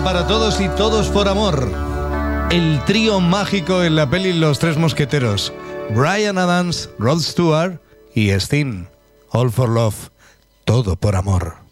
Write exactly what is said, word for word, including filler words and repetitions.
para todos y todos por amor. El trío mágico en la peli Los Tres Mosqueteros. Bryan Adams, Rod Stewart y Sting. All for Love. Todo por amor.